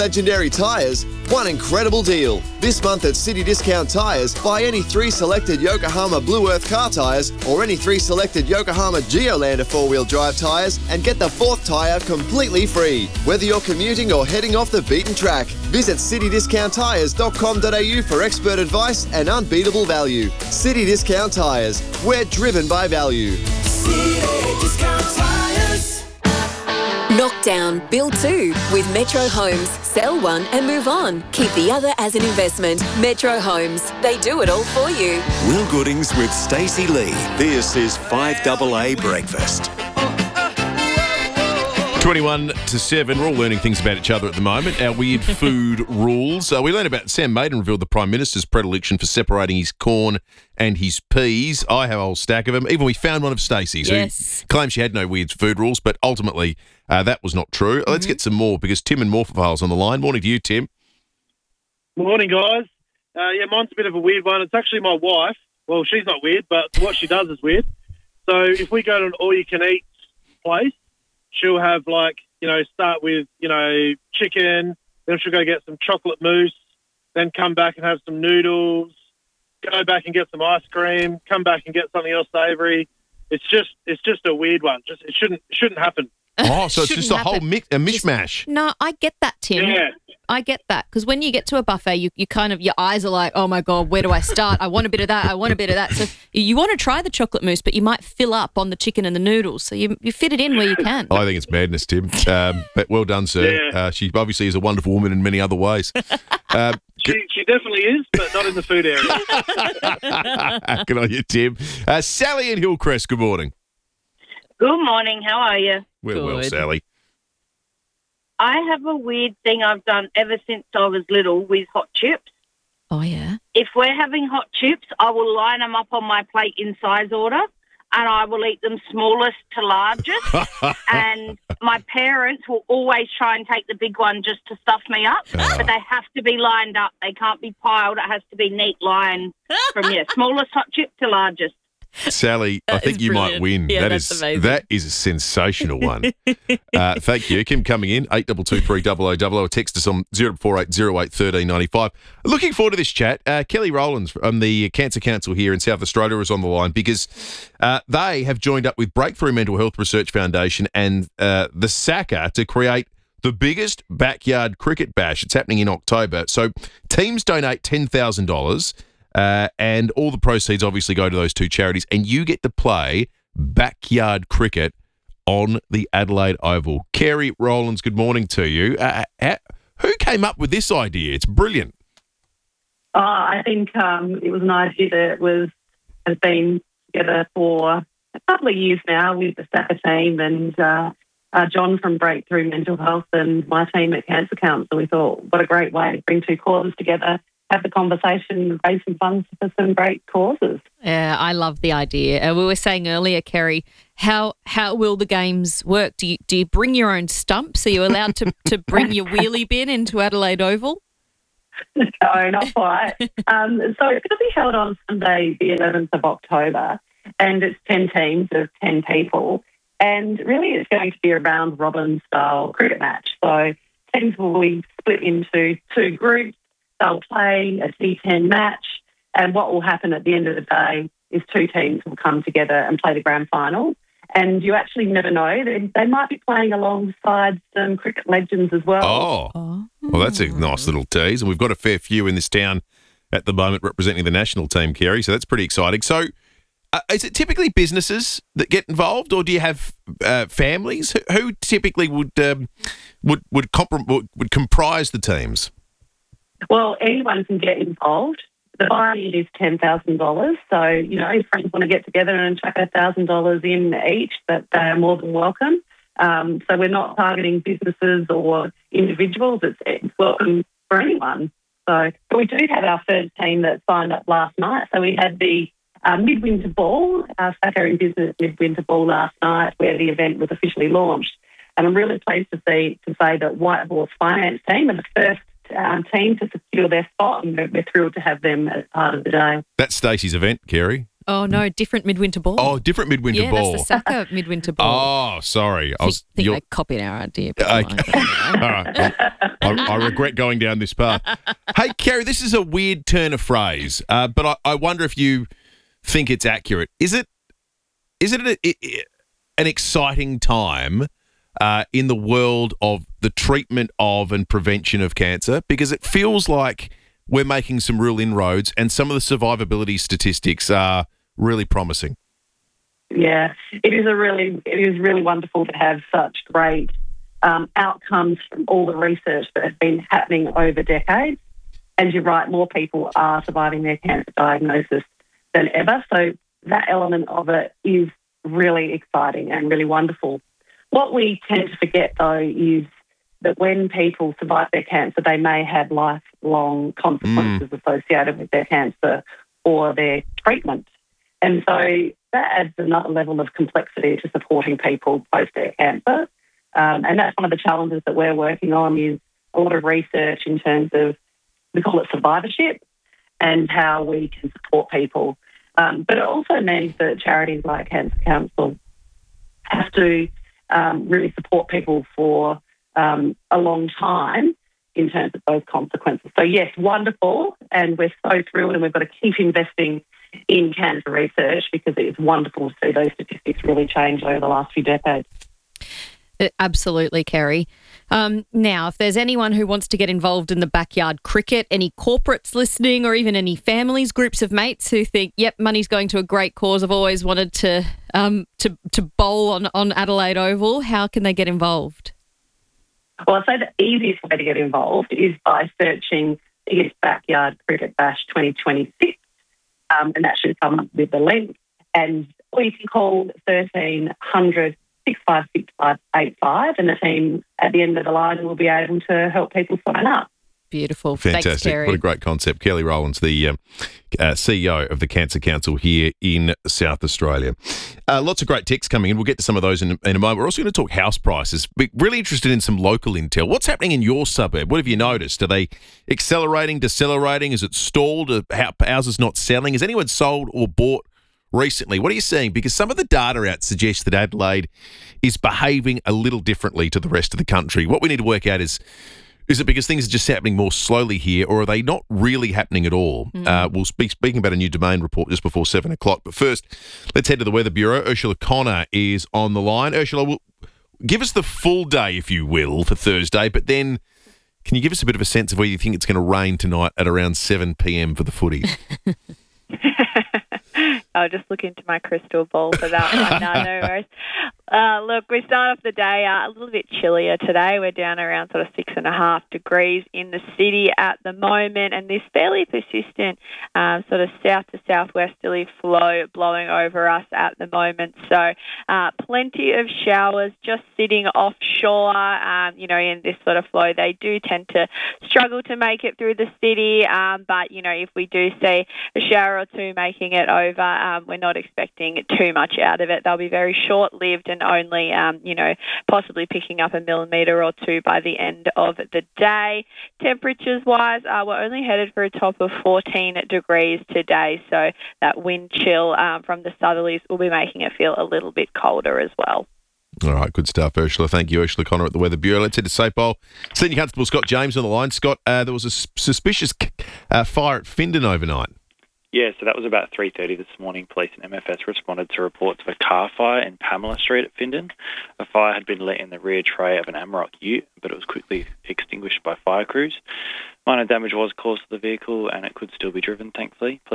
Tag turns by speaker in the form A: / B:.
A: legendary tyres, one incredible deal. This month at City Discount Tyres, buy any 3 selected Yokohama Blue Earth car tyres or any 3 selected Yokohama Geolander 4-wheel drive tyres and get the 4th tyre completely free. Whether you're commuting or heading off the beaten track, visit citydiscounttyres.com.au for expert advice and unbeatable value. City Discount Tyres. We're driven by value.
B: City Discount Tyres.
C: Knockdown, build 2 with Metro Homes. Sell one and move on. Keep the other as an investment. Metro Homes. They do it all for you.
D: Will Goodings with Stacey Lee. This is 5AA Breakfast.
E: 21 to 7. We're all learning things about each other at the moment. Our weird food rules. We learned about Sam Maiden revealed the Prime Minister's predilection for separating his corn and his peas. I have a whole stack of them. Even we found one of Stacey's who claimed she had no weird food rules, but ultimately that was not true. Let's get some more because Tim and Morphevale's on the line. Morning to you, Tim.
F: Morning, guys. Mine's a bit of a weird one. It's actually my wife. Well, she's not weird, but what she does is weird. So if we go to an all-you-can-eat place, she'll have, start with, chicken, then she'll go get some chocolate mousse, then come back and have some noodles, go back and get some ice cream, come back and get something else savoury. It's just a weird one. It shouldn't happen.
E: Oh, so it's just a whole mishmash.
G: No, I get that, Tim.
F: Yeah.
G: I get that because when you get to a buffet, you kind of your eyes are like, oh my God, where do I start? I want a bit of that. I want a bit of that. So you want to try the chocolate mousse, but you might fill up on the chicken and the noodles. So you fit it in where you can.
E: I think it's madness, Tim. But well done, sir.
F: Yeah.
E: She obviously is a wonderful woman in many other ways.
F: She definitely is, but not in the food area.
E: Good on you, Tim. Sally in Hillcrest, good morning.
H: Good morning. How are you?
E: Well, Sally.
H: I have a weird thing I've done ever since I was little with hot chips.
G: Oh, yeah?
H: If we're having hot chips, I will line them up on my plate in size order and I will eat them smallest to largest. And my parents will always try and take the big one just to stuff me up, but they have to be lined up. They can't be piled. It has to be neat line from, smallest hot chip to largest.
E: Sally, I think you might win.
G: Yeah, that's amazing.
E: That is a sensational one. Thank you. Kim coming in, 8223 text us on 0480 1395. Looking forward to this chat. Kelly Rowlands from the Cancer Council here in South Australia is on the line because they have joined up with Breakthrough Mental Health Research Foundation and the SACA to create the biggest backyard cricket bash. It's happening in October. So teams donate $10,000 and all the proceeds obviously go to those two charities, and you get to play backyard cricket on the Adelaide Oval. Kerry Rowlands, good morning to you. Who came up with this idea? It's brilliant.
I: I think it was an idea that has been together for a couple of years now with the SACA team and John from Breakthrough Mental Health and my team at Cancer Council. We thought, what a great way to bring two causes together, have the conversation, raise some funds for some great causes.
G: Yeah, I love the idea. We were saying earlier, Kerry, how will the games work? Do you bring your own stumps? Are you allowed to bring your wheelie bin into Adelaide Oval?
I: No, not quite. So it's going to be held on Sunday, the 11th of October, and it's 10 teams of 10 people. And really it's going to be a round-robin style cricket match. So teams will be split into two groups. They'll play a T10 match, and what will happen at the end of the day is two teams will come together and play the grand final. And you actually never know. They might be playing alongside some cricket legends as well.
E: Oh. Well, that's a nice little tease. And we've got a fair few in this town at the moment representing the national team, Kerry, so that's pretty exciting. So is it typically businesses that get involved, or do you have families? Who typically would comprise the teams?
I: Well, anyone can get involved. The buy-in is $10,000. So, if friends want to get together and chuck $1,000 in each, that they are more than welcome. So we're not targeting businesses or individuals. It's welcome for anyone. But we do have our first team that signed up last night. So we had the Midwinter Ball, our SACA in Business Midwinter Ball last night, where the event was officially launched. And I'm really pleased to say that White Horse Finance team are the first team to secure their spot, and we're thrilled to have them as part of the day.
E: That's Stacey's event, Kerry.
G: Oh, no, different midwinter ball.
E: Oh, different midwinter
G: yeah,
E: ball.
G: that's the Saka midwinter ball.
E: Oh, sorry.
G: I think they copied our idea. But
E: Okay. All right. I regret going down this path. Hey, Kerry, this is a weird turn of phrase, but I wonder if you think it's accurate. Is it an exciting time in the world of the treatment of and prevention of cancer? Because it feels like we're making some real inroads and some of the survivability statistics are really promising.
I: Yeah, it is really wonderful to have such great outcomes from all the research that has been happening over decades. And you're right, more people are surviving their cancer diagnosis than ever. So that element of it is really exciting and really wonderful. What we tend to forget, though, is that when people survive their cancer, they may have lifelong consequences associated with their cancer or their treatment. And so that adds another level of complexity to supporting people post their cancer. And that's one of the challenges that we're working on is a lot of research in terms of, we call it survivorship, and how we can support people. But it also means that charities like Cancer Council have to really support people for a long time in terms of those consequences. So, yes, wonderful, and we're so thrilled, and we've got to keep investing in cancer research because it's wonderful to see those statistics really change over the last few decades.
G: Absolutely, Kerry. Now, if there's anyone who wants to get involved in the backyard cricket, any corporates listening or even any families, groups of mates who think, yep, money's going to a great cause, I've always wanted to bowl on Adelaide Oval, how can they get involved?
I: Well, I'd say the easiest way to get involved is by searching the Backyard Cricket Bash 2026, and that should come up with the link. Or you can call 1300 656585, and the team at the end of the line will be able to help people sign up.
G: Beautiful.
E: Fantastic.
G: Thanks, Kerry.
E: What a great concept. Kelly Rowlands, the CEO of the Cancer Council here in South Australia. Lots of great texts coming in. We'll get to some of those in a moment. We're also going to talk house prices. We're really interested in some local intel. What's happening in your suburb? What have you noticed? Are they accelerating, decelerating? Is it stalled? Are houses not selling? Has anyone sold or bought recently? What are you seeing? Because some of the data out suggests that Adelaide is behaving a little differently to the rest of the country. What we need to work out is it because things are just happening more slowly here, or are they not really happening at all? We'll speaking about a new Domain report just before 7 o'clock. But first, let's head to the Weather Bureau. Ursula Connor is on the line. Ursula, give us the full day, if you will, for Thursday, but then can you give us a bit of a sense of where you think it's going to rain tonight at around 7 p.m. for the footy?
J: I'll just look into my crystal ball for that one. No worries. Look, we start off the day a little bit chillier today. We're down around sort of 6.5 degrees in the city at the moment, and this fairly persistent sort of south to southwesterly flow blowing over us at the moment. So plenty of showers just sitting offshore. In this sort of flow, they do tend to struggle to make it through the city. But, if we do see a shower or two making it over, we're not expecting too much out of it. They'll be very short-lived and only, possibly picking up a millimetre or two by the end of the day. Temperatures-wise, we're only headed for a top of 14 degrees today, so that wind chill from the southerlies will be making it feel a little bit colder as well.
E: All right, good stuff, Ursula. Thank you, Ursula Connor at the Weather Bureau. Let's head to Sapole. Senior Constable Scott James on the line. Scott, there was a suspicious fire at Findon overnight.
K: Yeah, so that was about 3:30 this morning. Police and MFS responded to reports of a car fire in Pamela Street at Findon. A fire had been lit in the rear tray of an Amarok ute, but it was quickly extinguished by fire crews. Minor damage was caused to the vehicle, and it could still be driven, thankfully.